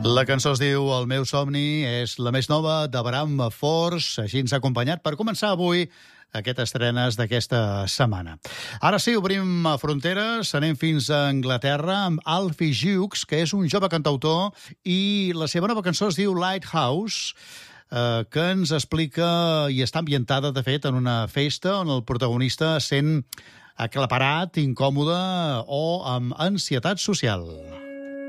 La cançó es diu El meu somni, és la més nova d'Abraham Force, així ens ha acompanyat per començar avui aquestes estrenes d'aquesta setmana. Ara sí, obrim fronteres, anem fins a Anglaterra amb Alfie Jukes, que és un jove cantautor, i la seva nova cançó es diu Lighthouse, que ens explica i està ambientada, de fet, en una festa on el protagonista sent aclaparat, incòmode o amb ansietat social.